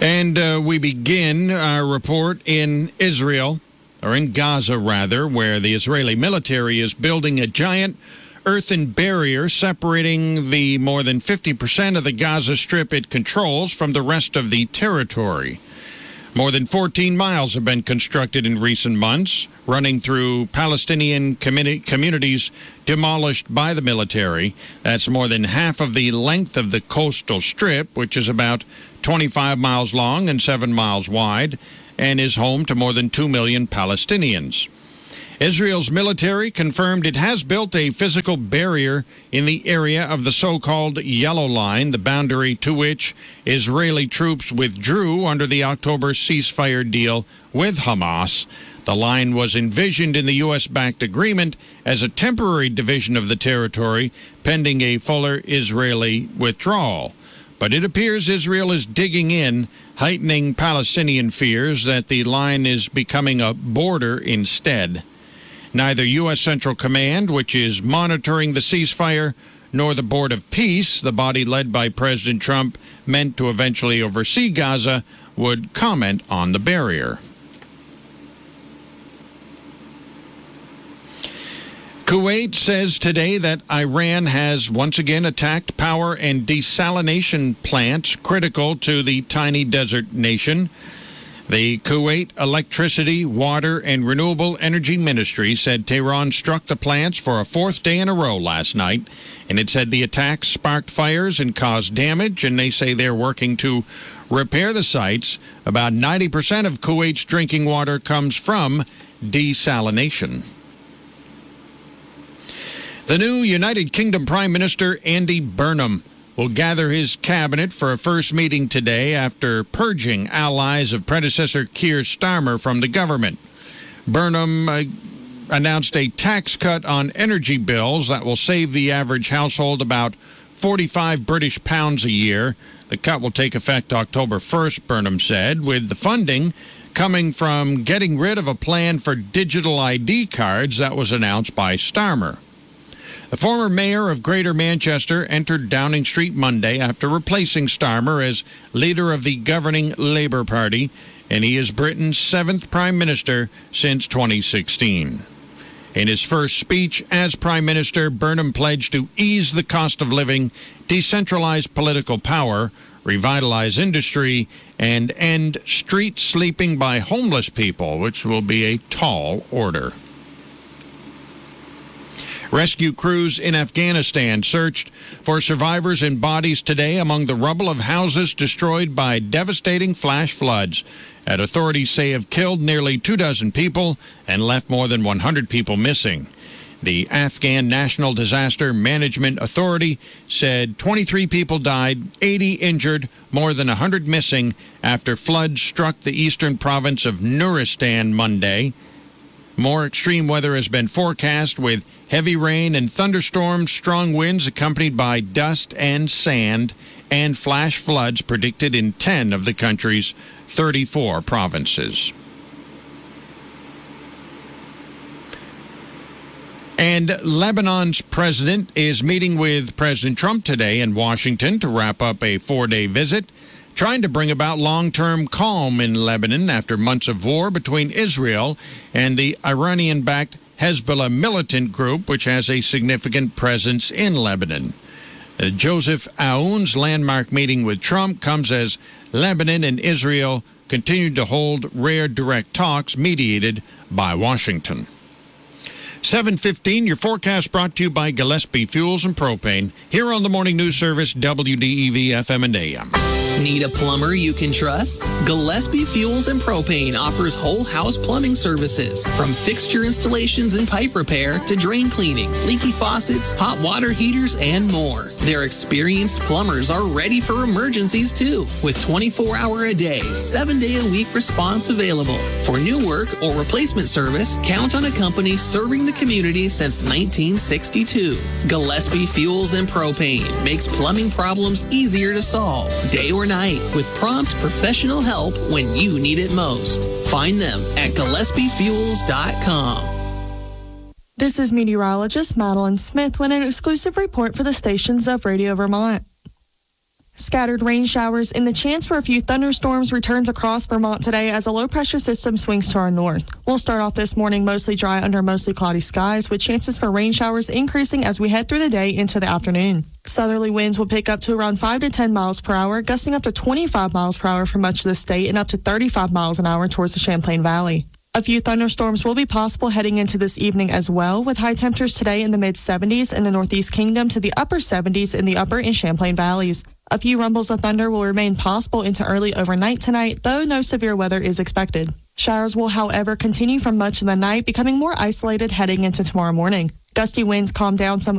And we begin our report in Israel, or in Gaza rather, where the Israeli military is building a giant earthen barrier separating the more than 50% of the Gaza Strip it controls from the rest of the territory. More than 14 miles have been constructed in recent months, running through Palestinian communities demolished by the military. That's more than half of the length of the coastal strip, which is about 25 miles long and 7 miles wide, and is home to more than 2 million Palestinians. Israel's military confirmed it has built a physical barrier in the area of the so-called Yellow Line, the boundary to which Israeli troops withdrew under the October ceasefire deal with Hamas. The line was envisioned in the U.S.-backed agreement as a temporary division of the territory pending a fuller Israeli withdrawal. But it appears Israel is digging in, heightening Palestinian fears that the line is becoming a border instead. Neither U.S. Central Command, which is monitoring the ceasefire, nor the Board of Peace, the body led by President Trump meant to eventually oversee Gaza, would comment on the barrier. Kuwait says today that Iran has once again attacked power and desalination plants critical to the tiny desert nation. The Kuwait Electricity, Water, and Renewable Energy Ministry said Tehran struck the plants for a fourth day in a row last night, and it said the attacks sparked fires and caused damage, and they say they're working to repair the sites. About 90% of Kuwait's drinking water comes from desalination. The new United Kingdom Prime Minister, Andy Burnham, will gather his cabinet for a first meeting today after purging allies of predecessor Keir Starmer from the government. Burnham announced a tax cut on energy bills that will save the average household about 45 British pounds a year. The cut will take effect October 1st, Burnham said, with the funding coming from getting rid of a plan for digital ID cards that was announced by Starmer. The former mayor of Greater Manchester entered Downing Street Monday after replacing Starmer as leader of the governing Labour Party, and he is Britain's 7th Prime Minister since 2016. In his first speech as Prime Minister, Burnham pledged to ease the cost of living, decentralize political power, revitalize industry, and end street sleeping by homeless people, which will be a tall order. Rescue crews in Afghanistan searched for survivors and bodies today among the rubble of houses destroyed by devastating flash floods that authorities say have killed nearly 24 people and left more than 100 people missing. The Afghan National Disaster Management Authority said 23 people died, 80 injured, more than 100 missing after floods struck the eastern province of Nuristan Monday. More extreme weather has been forecast with heavy rain and thunderstorms, strong winds accompanied by dust and sand, and flash floods predicted in 10 of the country's 34 provinces. And Lebanon's president is meeting with President Trump today in Washington to wrap up a 4-day visit, trying to bring about long-term calm in Lebanon after months of war between Israel and the Iranian-backed Hezbollah militant group, which has a significant presence in Lebanon. Joseph Aoun's landmark meeting with Trump comes as Lebanon and Israel continue to hold rare direct talks mediated by Washington. 7:15, your forecast brought to you by Gillespie Fuels and Propane, here on the Morning News Service, WDEV FM and AM. Need a plumber you can trust? Gillespie Fuels and Propane offers whole house plumbing services, from fixture installations and pipe repair to drain cleaning, leaky faucets, hot water heaters, and more. Their experienced plumbers are ready for emergencies too, with 24-hour-a-day, 7-day-a-week response available. For new work or replacement service, count on a company serving the community since 1962. Gillespie Fuels and Propane makes plumbing problems easier to solve, day or night, with prompt professional help when you need it most. Find them at GillespieFuels.com. This is meteorologist Madeline Smith with an exclusive report for the stations of Radio Vermont. Scattered rain showers and the chance for a few thunderstorms returns across Vermont today as a low-pressure system swings to our north. We'll start off this morning mostly dry under mostly cloudy skies, with chances for rain showers increasing as we head through the day into the afternoon. Southerly winds will pick up to around 5 to 10 miles per hour, gusting up to 25 miles per hour for much of the state and up to 35 miles an hour towards the Champlain Valley. A few thunderstorms will be possible heading into this evening as well, with high temperatures today in the mid-70s in the Northeast Kingdom to the upper 70s in the upper and Champlain valleys. A few rumbles of thunder will remain possible into early overnight tonight, though no severe weather is expected. Showers will, however, continue for much of the night, becoming more isolated heading into tomorrow morning. Gusty winds calm down some